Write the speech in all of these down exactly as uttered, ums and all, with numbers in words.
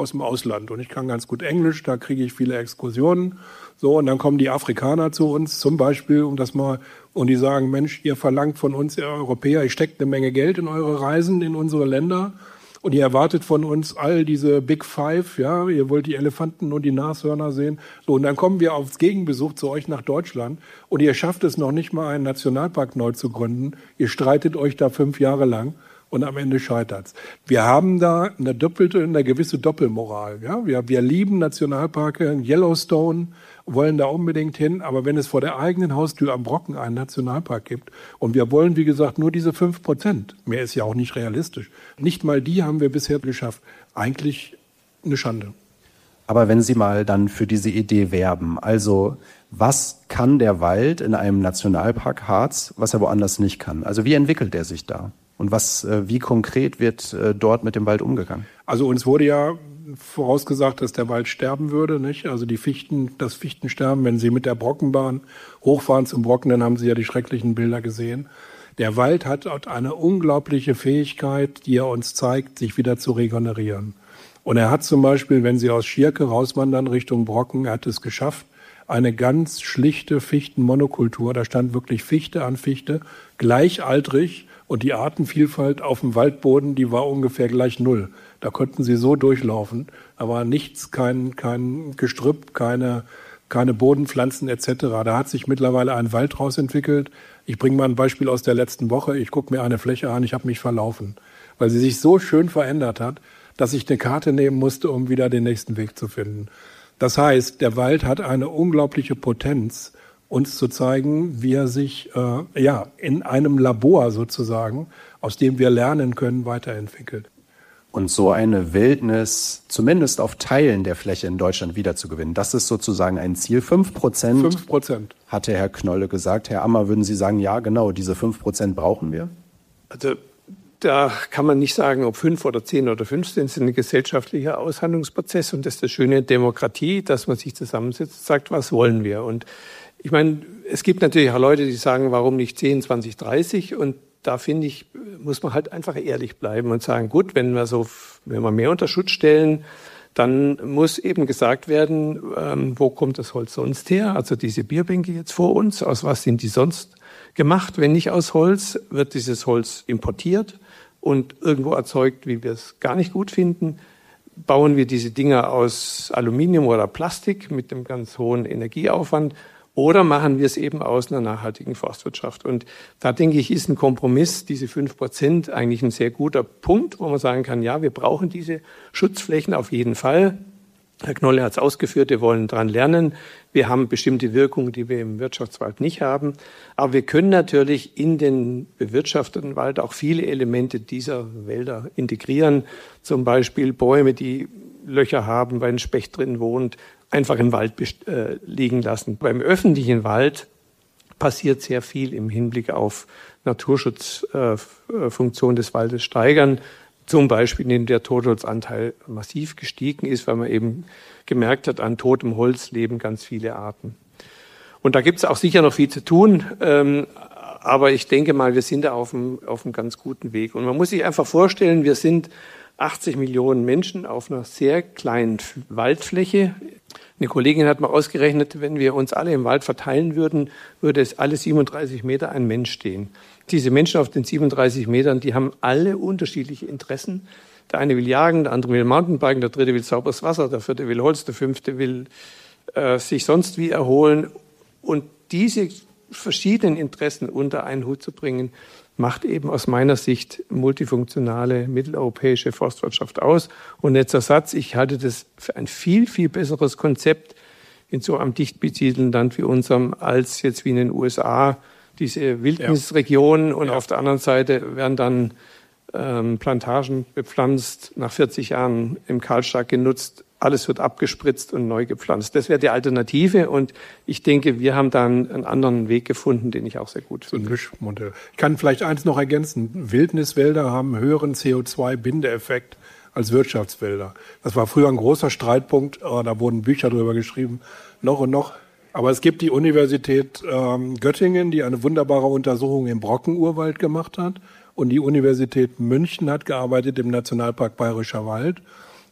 aus dem Ausland und ich kann ganz gut Englisch, da kriege ich viele Exkursionen. So, und dann kommen die Afrikaner zu uns, zum Beispiel, um das mal, und die sagen, Mensch, ihr verlangt von uns, ihr Europäer, ihr steckt eine Menge Geld in eure Reisen, in unsere Länder. Und ihr erwartet von uns all diese Big Five, ja, ihr wollt die Elefanten und die Nashörner sehen. So, und dann kommen wir aufs Gegenbesuch zu euch nach Deutschland und ihr schafft es noch nicht mal, einen Nationalpark neu zu gründen. Ihr streitet euch da fünf Jahre lang und am Ende scheitert's. Wir haben da eine doppelte, eine gewisse Doppelmoral, ja. Wir, wir lieben Nationalparke, Yellowstone, wollen da unbedingt hin, aber wenn es vor der eigenen Haustür am Brocken einen Nationalpark gibt und wir wollen, wie gesagt, nur diese fünf Prozent, mehr ist ja auch nicht realistisch, nicht mal die haben wir bisher geschafft. Eigentlich eine Schande. Aber wenn Sie mal dann für diese Idee werben, also was kann der Wald in einem Nationalpark Harz, was er woanders nicht kann? Also wie entwickelt er sich da? Und was, wie konkret wird dort mit dem Wald umgegangen? Also uns wurde ja vorausgesagt, dass der Wald sterben würde, nicht? Also die Fichten, das Fichtensterben, wenn Sie mit der Brockenbahn hochfahren zum Brocken, dann haben Sie ja die schrecklichen Bilder gesehen. Der Wald hat eine unglaubliche Fähigkeit, die er uns zeigt, sich wieder zu regenerieren. Und er hat zum Beispiel, wenn Sie aus Schierke rauswandern Richtung Brocken, er hat es geschafft, eine ganz schlichte Fichtenmonokultur, da stand wirklich Fichte an Fichte, gleichaltrig, und die Artenvielfalt auf dem Waldboden, die war ungefähr gleich null. Da konnten sie so durchlaufen. Da war nichts, kein, kein Gestrüpp, keine, keine Bodenpflanzen et cetera. Da hat sich mittlerweile ein Wald draus entwickelt. Ich bringe mal ein Beispiel aus der letzten Woche. Ich gucke mir eine Fläche an, ich habe mich verlaufen, weil sie sich so schön verändert hat, dass ich eine Karte nehmen musste, um wieder den nächsten Weg zu finden. Das heißt, der Wald hat eine unglaubliche Potenz, uns zu zeigen, wie er sich äh, ja in einem Labor sozusagen, aus dem wir lernen können, weiterentwickelt. Und so eine Wildnis zumindest auf Teilen der Fläche in Deutschland wiederzugewinnen, das ist sozusagen ein Ziel. Fünf Prozent, fünf Prozent, hatte Herr Knolle gesagt. Herr Ammer, würden Sie sagen, ja, genau, diese fünf Prozent brauchen wir? Also da kann man nicht sagen, ob fünf oder zehn oder fünfzehn, es ist ein gesellschaftlicher Aushandlungsprozess. Und das ist das Schöne in Demokratie, dass man sich zusammensetzt und sagt, was wollen wir? Und ich meine, es gibt natürlich auch Leute, die sagen, warum nicht zehn, zwanzig, dreißig? Und da finde ich, muss man halt einfach ehrlich bleiben und sagen, gut, wenn wir so, wenn wir mehr unter Schutz stellen, dann muss eben gesagt werden, ähm, wo kommt das Holz sonst her? Also diese Bierbänke jetzt vor uns, aus was sind die sonst gemacht? Wenn nicht aus Holz, wird dieses Holz importiert und irgendwo erzeugt, wie wir es gar nicht gut finden. Bauen wir diese Dinger aus Aluminium oder Plastik mit einem ganz hohen Energieaufwand? Oder machen wir es eben aus einer nachhaltigen Forstwirtschaft? Und da denke ich, ist ein Kompromiss, diese fünf Prozent, eigentlich ein sehr guter Punkt, wo man sagen kann, ja, wir brauchen diese Schutzflächen auf jeden Fall. Herr Knolle hat es ausgeführt, wir wollen dran lernen. Wir haben bestimmte Wirkungen, die wir im Wirtschaftswald nicht haben. Aber wir können natürlich in den bewirtschafteten Wald auch viele Elemente dieser Wälder integrieren. Zum Beispiel Bäume, die Löcher haben, weil ein Specht drin wohnt, einfach im Wald äh, liegen lassen. Beim öffentlichen Wald passiert sehr viel im Hinblick auf Naturschutzfunktion äh, des Waldes steigern. Zum Beispiel, indem der Totholzanteil massiv gestiegen ist, weil man eben gemerkt hat, an totem Holz leben ganz viele Arten. Und da gibt es auch sicher noch viel zu tun. Ähm, aber ich denke mal, wir sind da auf einem, auf einem ganz guten Weg. Und man muss sich einfach vorstellen, wir sind achtzig Millionen Menschen auf einer sehr kleinen Waldfläche. Eine Kollegin hat mal ausgerechnet, wenn wir uns alle im Wald verteilen würden, würde es alle siebenunddreißig Meter ein Mensch stehen. Diese Menschen auf den siebenunddreißig Metern, die haben alle unterschiedliche Interessen. Der eine will jagen, der andere will Mountainbiken, der dritte will sauberes Wasser, der vierte will Holz, der fünfte will äh, sich sonst wie erholen. Und diese verschiedenen Interessen unter einen Hut zu bringen, macht eben aus meiner Sicht multifunktionale mitteleuropäische Forstwirtschaft aus. Und letzter Satz, ich halte das für ein viel, viel besseres Konzept in so einem dicht besiedelten Land wie unserem, als jetzt wie in den U S A diese Wildnisregionen. Ja. Und ja. Auf der anderen Seite werden dann ähm, Plantagen bepflanzt, nach vierzig Jahren im Kahlschlag genutzt, alles wird abgespritzt und neu gepflanzt. Das wäre die Alternative und ich denke, wir haben da einen anderen Weg gefunden, den ich auch sehr gut finde. So ein Mischmodell. Ich kann vielleicht eins noch ergänzen. Wildniswälder haben einen höheren C O zwei Bindeeffekt als Wirtschaftswälder. Das war früher ein großer Streitpunkt, da wurden Bücher drüber geschrieben, noch und noch. Aber es gibt die Universität ähm, Göttingen, die eine wunderbare Untersuchung im Brockenurwald gemacht hat und die Universität München hat gearbeitet im Nationalpark Bayerischer Wald.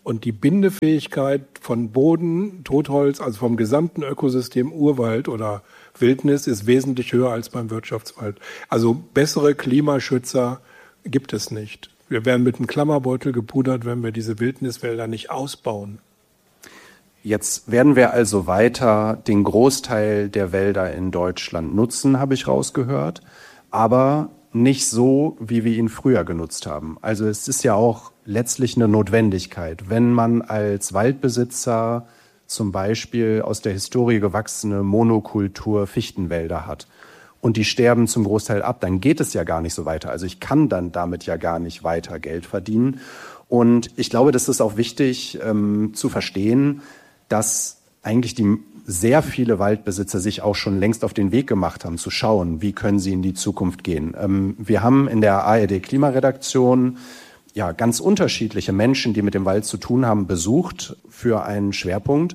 Und die Bindefähigkeit von Boden, Totholz, also vom gesamten Ökosystem Urwald oder Wildnis ist wesentlich höher als beim Wirtschaftswald. Also bessere Klimaschützer gibt es nicht. Wir werden mit einem Klammerbeutel gepudert, wenn wir diese Wildniswälder nicht ausbauen. Jetzt werden wir also weiter den Großteil der Wälder in Deutschland nutzen, habe ich rausgehört, aber nicht so, wie wir ihn früher genutzt haben. Also es ist ja auch letztlich eine Notwendigkeit, wenn man als Waldbesitzer zum Beispiel aus der Historie gewachsene Monokultur Fichtenwälder hat und die sterben zum Großteil ab, dann geht es ja gar nicht so weiter. Also ich kann dann damit ja gar nicht weiter Geld verdienen. Und ich glaube, das ist auch wichtig ähm, zu verstehen, dass eigentlich die sehr viele Waldbesitzer sich auch schon längst auf den Weg gemacht haben, zu schauen, wie können sie in die Zukunft gehen. Ähm, wir haben in der A R D Klimaredaktion ja ganz unterschiedliche Menschen, die mit dem Wald zu tun haben, besucht für einen Schwerpunkt.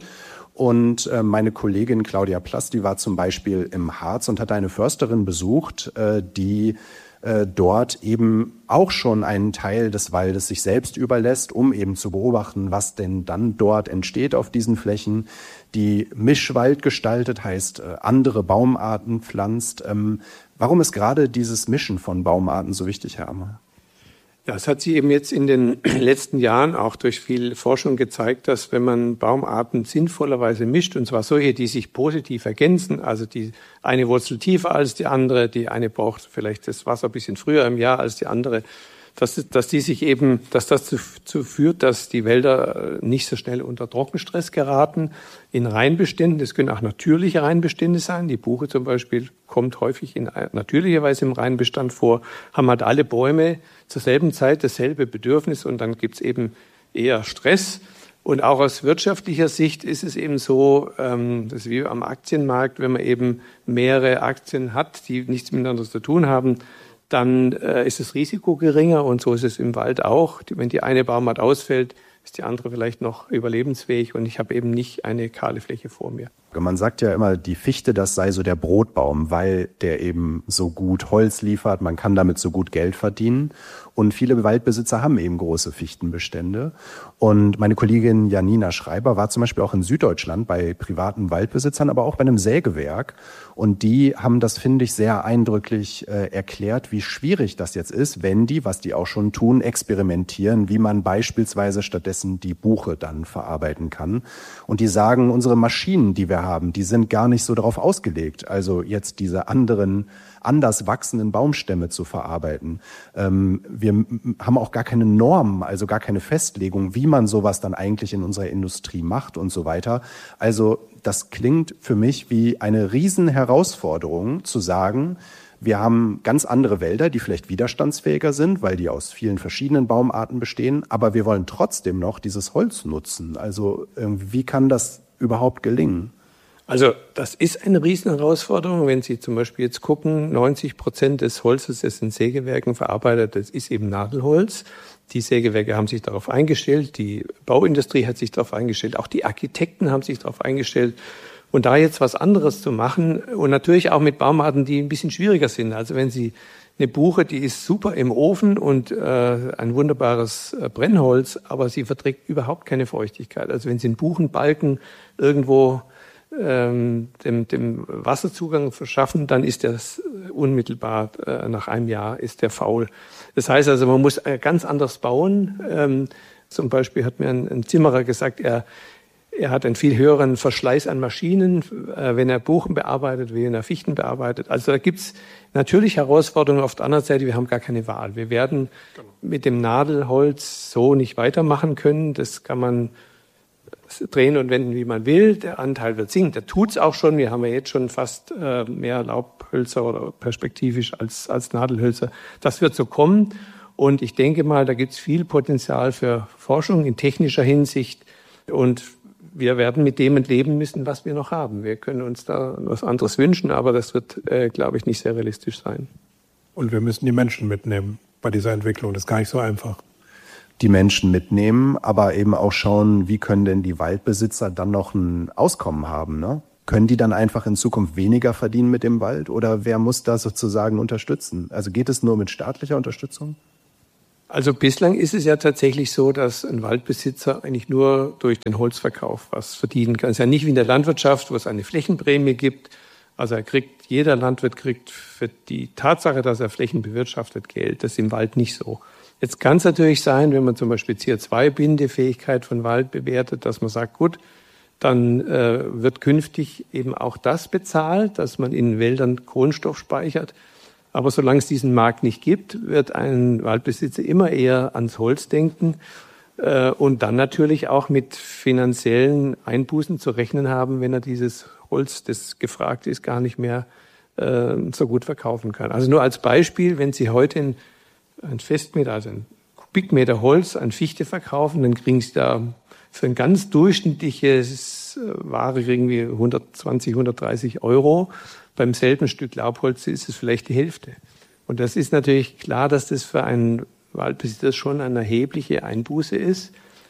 Und äh, meine Kollegin Claudia Plass, die war zum Beispiel im Harz und hat eine Försterin besucht, äh, die äh, dort eben auch schon einen Teil des Waldes sich selbst überlässt, um eben zu beobachten, was denn dann dort entsteht auf diesen Flächen. Die Mischwald gestaltet, heißt äh, andere Baumarten pflanzt. Ähm, warum ist gerade dieses Mischen von Baumarten so wichtig, Herr Ammer? Ja, es hat sich eben jetzt in den letzten Jahren auch durch viel Forschung gezeigt, dass wenn man Baumarten sinnvollerweise mischt, und zwar solche, die sich positiv ergänzen, also die eine Wurzel tiefer als die andere, die eine braucht vielleicht das Wasser ein bisschen früher im Jahr als die andere, dass, dass die sich eben, dass das dazu führt, dass die Wälder nicht so schnell unter Trockenstress geraten. In Reinbeständen, das können auch natürliche Reinbestände sein. Die Buche zum Beispiel kommt häufig in natürlicher Weise im Reinbestand vor, haben halt alle Bäume zur selben Zeit dasselbe Bedürfnis und dann gibt's eben eher Stress. Und auch aus wirtschaftlicher Sicht ist es eben so, ähm, das ist wie am Aktienmarkt, wenn man eben mehrere Aktien hat, die nichts miteinander zu tun haben, dann äh, ist das Risiko geringer und so ist es im Wald auch. Wenn die eine Baumart ausfällt, ist die andere vielleicht noch überlebensfähig und ich habe eben nicht eine kahle Fläche vor mir. Man sagt ja immer, die Fichte, das sei so der Brotbaum, weil der eben so gut Holz liefert, man kann damit so gut Geld verdienen. Und viele Waldbesitzer haben eben große Fichtenbestände. Und meine Kollegin Janina Schreiber war zum Beispiel auch in Süddeutschland bei privaten Waldbesitzern, aber auch bei einem Sägewerk. Und die haben das, finde ich, sehr eindrücklich äh, erklärt, wie schwierig das jetzt ist, wenn die, was die auch schon tun, experimentieren, wie man beispielsweise stattdessen die Buche dann verarbeiten kann. Und die sagen, unsere Maschinen, die wir haben, die sind gar nicht so darauf ausgelegt, also jetzt diese anderen, anders wachsenden Baumstämme zu verarbeiten. Ähm, wir haben auch gar keine Normen, also gar keine Festlegung, wie man sowas dann eigentlich in unserer Industrie macht und so weiter. Also das klingt für mich wie eine Riesenherausforderung zu sagen, wir haben ganz andere Wälder, die vielleicht widerstandsfähiger sind, weil die aus vielen verschiedenen Baumarten bestehen, aber wir wollen trotzdem noch dieses Holz nutzen. Also wie kann das überhaupt gelingen? Also das ist eine Riesenherausforderung, wenn Sie zum Beispiel jetzt gucken, neunzig Prozent des Holzes, das in Sägewerken verarbeitet, das ist eben Nadelholz. Die Sägewerke haben sich darauf eingestellt, die Bauindustrie hat sich darauf eingestellt, auch die Architekten haben sich darauf eingestellt. Und da jetzt was anderes zu machen und natürlich auch mit Baumarten, die ein bisschen schwieriger sind. Also wenn Sie eine Buche, die ist super im Ofen und äh, ein wunderbares äh, Brennholz, aber sie verträgt überhaupt keine Feuchtigkeit. Also wenn Sie einen Buchenbalken irgendwo ähm, dem, dem Wasserzugang verschaffen, dann ist das unmittelbar äh, nach einem Jahr ist der faul. Das heißt also, man muss äh, ganz anders bauen. Ähm, zum Beispiel hat mir ein, ein Zimmerer gesagt, er Er hat einen viel höheren Verschleiß an Maschinen, äh, wenn er Buchen bearbeitet, wie wenn er Fichten bearbeitet. Also da gibt's natürlich Herausforderungen. Auf der anderen Seite, wir haben gar keine Wahl. Wir werden mit dem Nadelholz so nicht weitermachen können. Das kann man drehen und wenden, wie man will. Der Anteil wird sinken. Der tut's auch schon. Wir haben ja jetzt schon fast äh, mehr Laubhölzer oder perspektivisch als, als Nadelhölzer. Das wird so kommen. Und ich denke mal, da gibt's viel Potenzial für Forschung in technischer Hinsicht. Und wir werden mit dem leben müssen, was wir noch haben. Wir können uns da was anderes wünschen, aber das wird, äh, glaube ich, nicht sehr realistisch sein. Und wir müssen die Menschen mitnehmen bei dieser Entwicklung. Das ist gar nicht so einfach. Die Menschen mitnehmen, aber eben auch schauen, wie können denn die Waldbesitzer dann noch ein Auskommen haben, ne? Können die dann einfach in Zukunft weniger verdienen mit dem Wald oder wer muss da sozusagen unterstützen? Also geht es nur mit staatlicher Unterstützung? Also bislang ist es ja tatsächlich so, dass ein Waldbesitzer eigentlich nur durch den Holzverkauf was verdienen kann. Es ist ja nicht wie in der Landwirtschaft, wo es eine Flächenprämie gibt. Also er kriegt, jeder Landwirt kriegt für die Tatsache, dass er Flächen bewirtschaftet, Geld. Das ist im Wald nicht so. Jetzt kann es natürlich sein, wenn man zum Beispiel C O zwei Bindefähigkeit von Wald bewertet, dass man sagt, gut, dann äh, wird künftig eben auch das bezahlt, dass man in Wäldern Kohlenstoff speichert. Aber solange es diesen Markt nicht gibt, wird ein Waldbesitzer immer eher ans Holz denken äh, und dann natürlich auch mit finanziellen Einbußen zu rechnen haben, wenn er dieses Holz, das gefragt ist, gar nicht mehr äh, so gut verkaufen kann. Also nur als Beispiel, wenn Sie heute ein, ein Festmeter, also ein Kubikmeter Holz an Fichte verkaufen, dann kriegen Sie da für ein ganz durchschnittliches Ware irgendwie hundertzwanzig, hundertdreißig Euro. Beim selben Stück Laubholz ist es vielleicht die Hälfte. Und das ist natürlich klar, dass das für einen Waldbesitzer schon eine erhebliche Einbuße ist.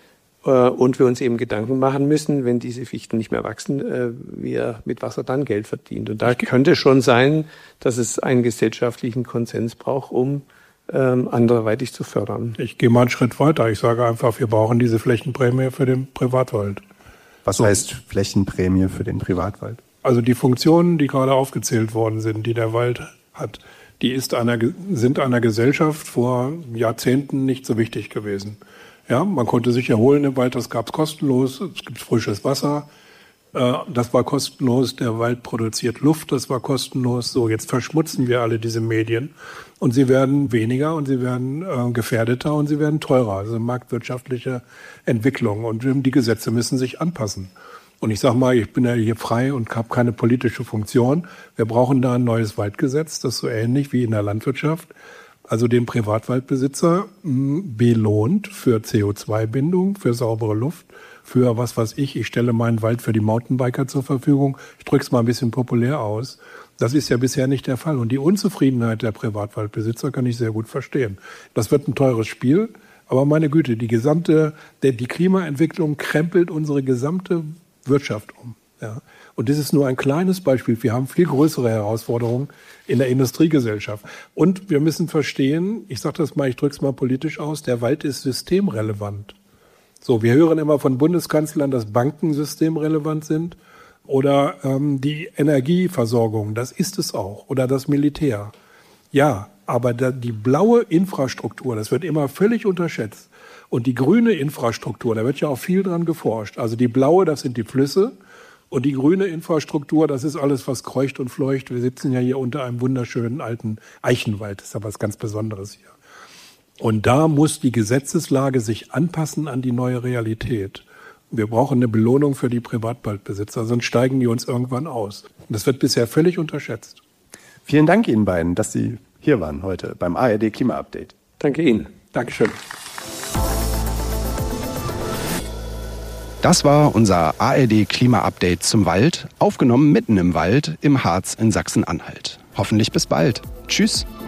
Und wir uns eben Gedanken machen müssen, wenn diese Fichten nicht mehr wachsen, wie er, mit was er dann Geld verdient. Und da könnte schon sein, dass es einen gesellschaftlichen Konsens braucht, um ähm, anderweitig zu fördern. Ich gehe mal einen Schritt weiter. Ich sage einfach, wir brauchen diese Flächenprämie für den Privatwald. Was so. heißt Flächenprämie für den Privatwald? Also die Funktionen, die gerade aufgezählt worden sind, die der Wald hat, die ist einer, sind einer Gesellschaft vor Jahrzehnten nicht so wichtig gewesen. Ja, man konnte sich erholen im Wald, das gab es kostenlos, es gibt frisches Wasser, äh, das war kostenlos, der Wald produziert Luft, das war kostenlos. So, jetzt verschmutzen wir alle diese Medien und sie werden weniger und sie werden äh, gefährdeter und sie werden teurer. Also marktwirtschaftliche Entwicklung und die Gesetze müssen sich anpassen. Und ich sage mal, ich bin ja hier frei und habe keine politische Funktion. Wir brauchen da ein neues Waldgesetz, das so ähnlich wie in der Landwirtschaft, also den Privatwaldbesitzer mh, belohnt für C O zwei Bindung, für saubere Luft, für was weiß ich. Ich stelle meinen Wald für die Mountainbiker zur Verfügung. Ich drücke es mal ein bisschen populär aus. Das ist ja bisher nicht der Fall. Und die Unzufriedenheit der Privatwaldbesitzer kann ich sehr gut verstehen. Das wird ein teures Spiel. Aber meine Güte, die gesamte, der, die Klimaentwicklung krempelt unsere gesamte Wirtschaft um. Ja. Und das ist nur ein kleines Beispiel. Wir haben viel größere Herausforderungen in der Industriegesellschaft. Und wir müssen verstehen, ich sage das mal, ich drücke es mal politisch aus, der Wald ist systemrelevant. So, wir hören immer von Bundeskanzlern, dass Banken systemrelevant sind oder ähm, die Energieversorgung, das ist es auch, oder das Militär. Ja, aber da, die blaue Infrastruktur, das wird immer völlig unterschätzt. Und die grüne Infrastruktur, da wird ja auch viel dran geforscht. Also die blaue, das sind die Flüsse. Und die grüne Infrastruktur, das ist alles, was kreucht und fleucht. Wir sitzen ja hier unter einem wunderschönen alten Eichenwald. Das ist aber was ganz Besonderes hier. Und da muss die Gesetzeslage sich anpassen an die neue Realität. Wir brauchen eine Belohnung für die Privatwaldbesitzer, sonst steigen die uns irgendwann aus. Und das wird bisher völlig unterschätzt. Vielen Dank Ihnen beiden, dass Sie hier waren heute beim A R D Klima Update. Danke Ihnen. Dankeschön. Das war unser A R D Klima-Update zum Wald, aufgenommen mitten im Wald im Harz in Sachsen-Anhalt. Hoffentlich bis bald. Tschüss.